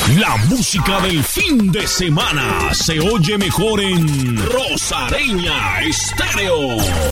La música del fin de semana se oye mejor en Rosareña Estéreo.